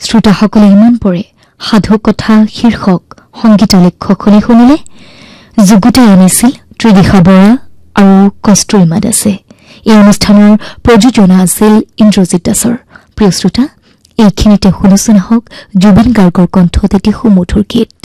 শ্ৰোতাসকলে ইমান পৰে সাধু কথা শীৰ্ষক সংগীত লেখকসকলে শুনিলে যুগুতাই আনিছিল ত্ৰিদিশা বৰা আৰু কস্তুৰিমা দাসে। এই অনুষ্ঠানৰ প্ৰযোজনা আছিল ইন্দ্ৰজিৎ দাসৰ। প্ৰিয় শ্ৰোতা, এইখিনিতে শুনিছোন হওক জুবিন গাৰ্গৰ কণ্ঠত এটি সুমধুৰ গীত।